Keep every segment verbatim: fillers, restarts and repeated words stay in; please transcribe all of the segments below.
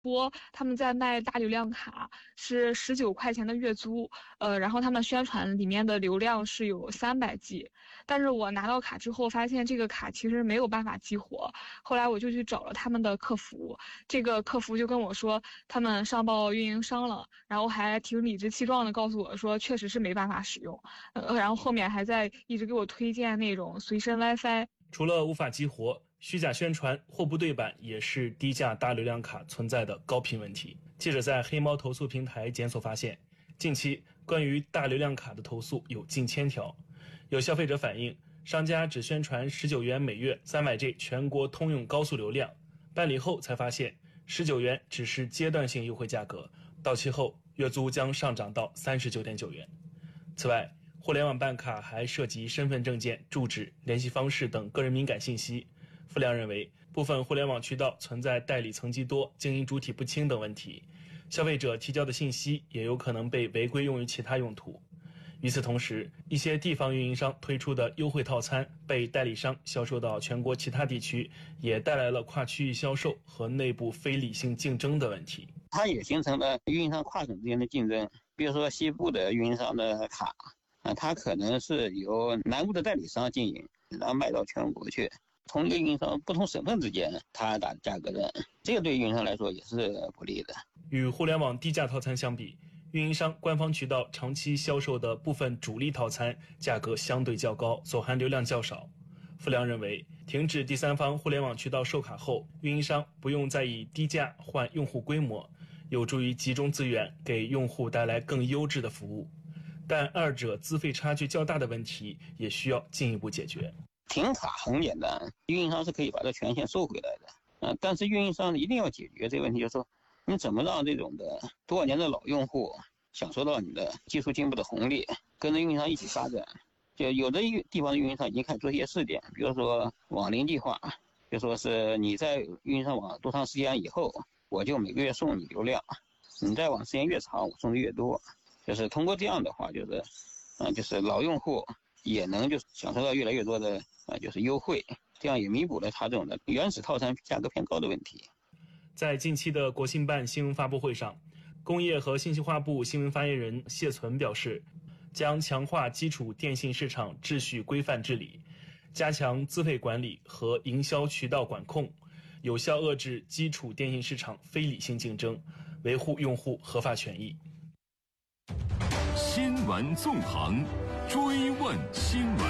播他们在卖大流量卡是十九块钱的月租，呃，然后他们宣传里面的流量是有三百 G， 但是我拿到卡之后发现这个卡其实没有办法激活，后来我就去找了他们的客服，这个客服就跟我说他们上报运营商了，然后还挺理直气壮的告诉我说确实是没办法使用，呃，然后后面还在一直给我推荐那种随身 WiFi。 除了无法激活，虚假宣传、货不对版也是低价大流量卡存在的高频问题。记者在黑猫投诉平台检索发现，近期关于大流量卡的投诉有近千条。有消费者反映，商家只宣传十九元每月 三百 G 全国通用高速流量，办理后才发现十九元只是阶段性优惠价格，到期后月租将上涨到 三十九点九元。此外，互联网办卡还涉及身份证件、住址、联系方式等个人敏感信息。傅亮认为，部分互联网渠道存在代理层级多、经营主体不清等问题，消费者提交的信息也有可能被违规用于其他用途。与此同时，一些地方运营商推出的优惠套餐被代理商销售到全国其他地区，也带来了跨区域销售和内部非理性竞争的问题。 它也形成了运营商跨省之间的竞争，比如说西部的运营商的卡啊，它可能是由南部的代理商经营，然后卖到全国去。同一个运营商不同省份之间，它打价格战，这个对运营商来说也是不利的。 与互联网低价套餐相比，运营商官方渠道长期销售的部分主力套餐价格相对较高，所含流量较少。傅亮认为，停止第三方互联网渠道售卡后，运营商不用再以低价换用户规模，有助于集中资源，给用户带来更优质的服务。但二者资费差距较大的问题也需要进一步解决。 停卡很简单，运营商是可以把这权限收回来的，呃，但是运营商一定要解决这个问题，就是说你怎么让这种的多少年的老用户享受到你的技术进步的红利，跟着运营商一起发展。就有的地方的运营商已经开始做一些试点，比如说网龄计划，就说是你在运营商网多长时间以后，我就每个月送你流量，你在网时间越长，我送的越多。就是通过这样的话，就是，嗯、呃，就是老用户也能就是享受到越来越多的啊、呃，就是优惠，这样也弥补了他这种的原始套餐价格偏高的问题。 在近期的国信办新闻发布会上，工业和信息化部新闻发言人谢存表示，将强化基础电信市场秩序规范治理，加强资费管理和营销渠道管控，有效遏制基础电信市场非理性竞争，维护用户合法权益。 新闻纵横，追问新闻。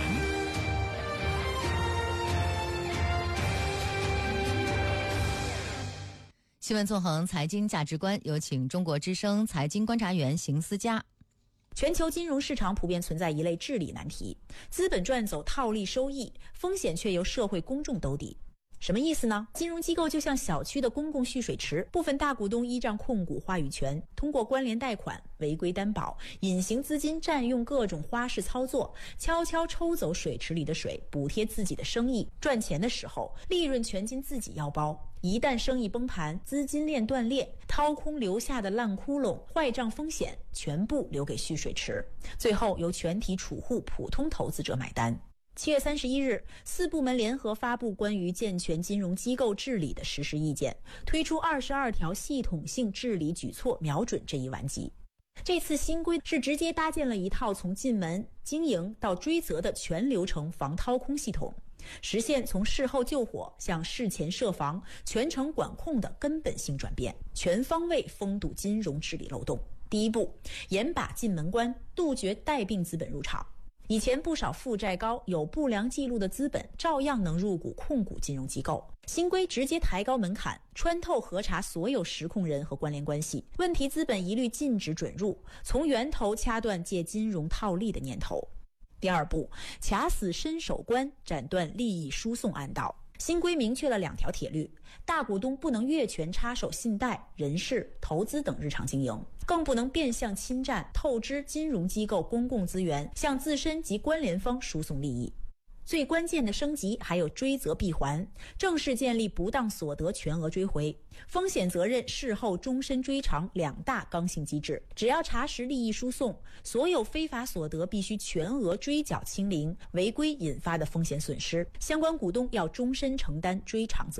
新闻纵横财经价值观，有请中国之声财经观察员邢思佳。 全球金融市场普遍存在一类治理难题，资本赚走套利收益，风险却由社会公众兜底。什么意思呢？金融机构就像小区的公共蓄水池，部分大股东依仗控股话语权，通过关联贷款、违规担保、隐形资金占用各种花式操作，悄悄抽走水池里的水，补贴自己的生意。赚钱的时候，利润全进自己腰包；一旦生意崩盘，资金链断裂，掏空留下的烂窟窿、坏账风险，全部留给蓄水池，最后由全体储户、普通投资者买单。七月三十一日，四部门联合发布关于健全金融机构治理的实施意见，推出二十二条系统性治理举措，瞄准这一顽疾。这次新规是直接搭建了一套从进门、经营到追责的全流程防掏空系统，实现从事后救火向事前设防、全程管控的根本性转变，全方位封堵金融治理漏洞。第一步，严把进门关，杜绝带病资本入场。以前不少负债高、有不良记录的资本照样能入股控股金融机构。新规直接抬高门槛，穿透核查所有实控人和关联关系，问题资本一律禁止准入，从源头掐断借金融套利的念头。第二步，卡死伸手关，斩断利益输送暗道。新规明确了两条铁律：大股东不能越权插手信贷、人事、投资等日常经营，更不能变相侵占、透支金融机构公共资源，向自身及关联方输送利益。最关键的升级还有追责闭环，正式建立不当所得全额追回、风险责任事后终身追偿两大刚性机制。只要查实利益输送，所有非法所得必须全额追缴清零，违规引发的风险损失，相关股东要终身承担追偿责任。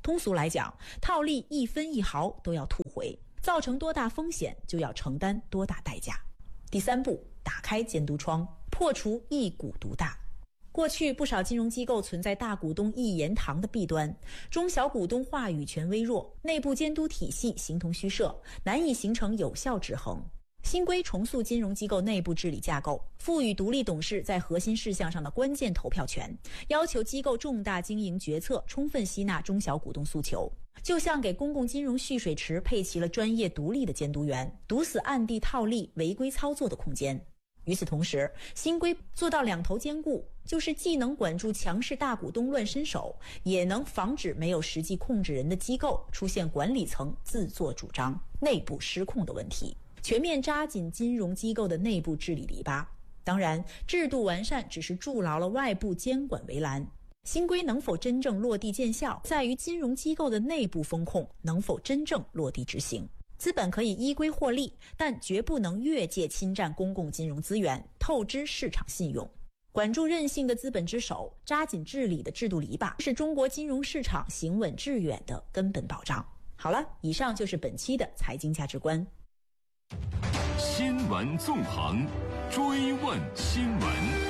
通俗来讲，套利一分一毫都要吐回，造成多大风险就要承担多大代价。第三步，打开监督窗，破除一股独大。过去不少金融机构存在大股东一言堂的弊端，中小股东话语权微弱，内部监督体系形同虚设，难以形成有效制衡。新规重塑金融机构内部治理架构，赋予独立董事在核心事项上的关键投票权，要求机构重大经营决策充分吸纳中小股东诉求，就像给公共金融蓄水池配齐了专业独立的监督员，堵死暗地套利违规操作的空间。与此同时，新规做到两头兼顾，就是既能管住强势大股东乱伸手，也能防止没有实际控制人的机构出现管理层自作主张、内部失控的问题，全面扎紧金融机构的内部治理篱笆。当然，制度完善只是筑牢了外部监管围栏，新规能否真正落地见效，在于金融机构的内部风控能否真正落地执行。资本可以依规获利，但绝不能越界侵占公共金融资源，透支市场信用。管住任性的资本之手，扎紧治理的制度篱笆，是中国金融市场行稳致远的根本保障。好了，以上就是本期的财经价值观。 新闻纵横，追问新闻。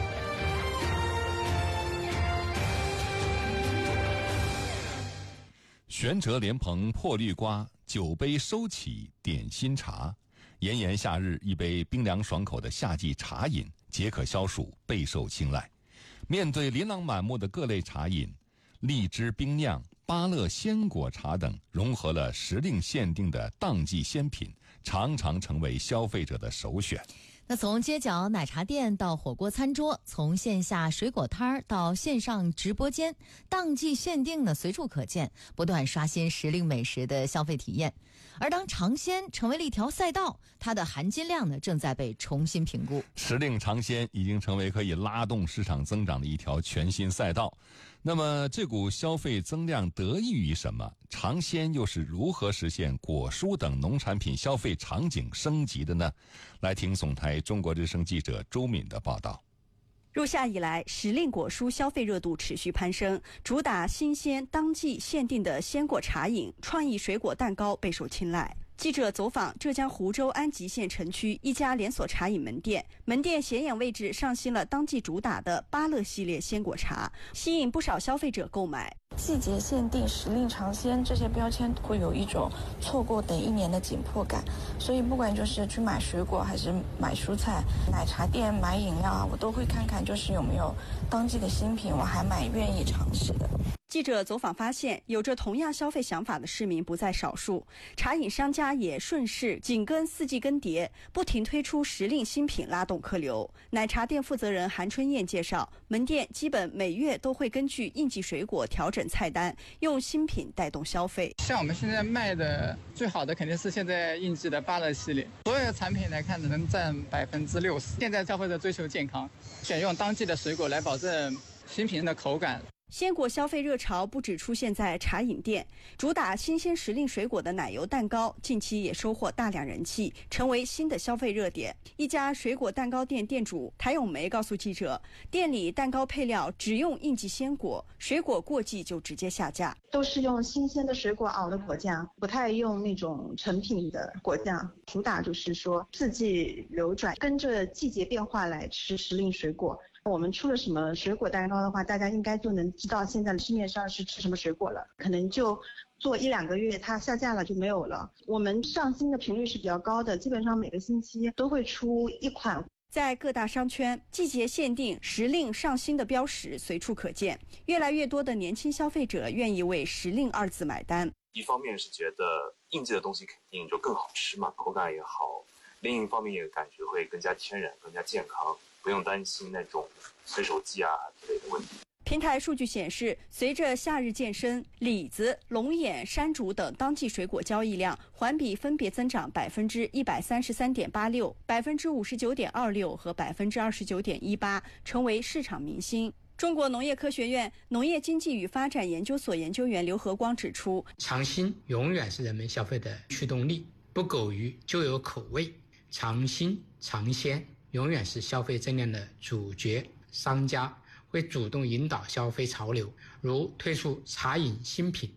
玄哲莲蓬破绿瓜，酒杯收起点心茶。炎炎夏日，一杯冰凉爽口的夏季茶饮，解渴消暑，备受青睐。面对琳琅满目的各类茶饮，荔枝冰酿、芭乐鲜果茶等融合了时令限定的当季鲜品，常常成为消费者的首选。 那从街角奶茶店到火锅餐桌，从线下水果摊儿到线上直播间，当季限定呢随处可见，不断刷新时令美食的消费体验。而当尝鲜成为了一条赛道，它的含金量呢正在被重新评估。 时令尝鲜已经成为可以拉动市场增长的一条全新赛道。那么这股消费增量得益于什么？尝鲜又是如何实现果蔬等农产品消费场景升级的呢？来听总台中国之声记者周敏的报道。 入夏以来，时令果蔬消费热度持续攀升，主打新鲜当季限定的鲜果茶饮、创意水果蛋糕备受青睐。记者走访浙江湖州安吉县城区一家连锁茶饮门店，门店显眼位置上新了当季主打的芭乐系列鲜果茶，吸引不少消费者购买。 季节限定、时令尝鲜这些标签会有一种错过等一年的紧迫感，所以不管就是去买水果还是买蔬菜，奶茶店买饮料啊，我都会看看就是有没有当季的新品，我还蛮愿意尝试的。 记者走访发现，有着同样消费想法的市民不在少数，茶饮商家也顺势紧跟四季更迭，不停推出时令新品拉动客流。奶茶店负责人韩春燕介绍，门店基本每月都会根据应季水果调整菜单，用新品带动消费。 像我们现在卖的最好的肯定是现在应季的芭乐系列，所有的产品来看能占百分之六十。现在消费者追求健康，选用当季的水果来保证新品的口感。 鲜果消费热潮不只出现在茶饮店，主打新鲜时令水果的奶油蛋糕近期也收获大量人气，成为新的消费热点。一家水果蛋糕店店主谭咏梅告诉记者，店里蛋糕配料只用应季鲜果，水果过季就直接下架， 都是用新鲜的水果熬的果酱，不太用那种成品的果酱。主打就是说四季流转，跟着季节变化来吃时令水果。我们出了什么水果蛋糕的话，大家应该就能知道现在市面上是吃什么水果了，可能就做一两个月它下架了就没有了。我们上新的频率是比较高的，基本上每个星期都会出一款。 在各大商圈，季节限定、时令上新的标识随处可见，越来越多的年轻消费者愿意为时令二字买单。 一方面是觉得应季的东西肯定就更好吃嘛，口感也好，另一方面也感觉会更加天然、更加健康，不用担心那种催熟剂啊之类的问题。 平台数据显示，随着夏日渐深，李子、龙眼、山竹等当季水果交易量环比分别增长百分之一百三十三点八六、百分之五十九点二六和百分之二十九点一八，成为市场明星。中国农业科学院农业经济与发展研究所研究员刘和光指出， 尝新永远是人们消费的驱动力，不苟于就有口味，尝新尝鲜永远是消费增量的主角。商家会主动引导消费潮流，如推出茶饮新品，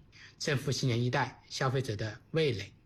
政府新年一代消费者的味蕾。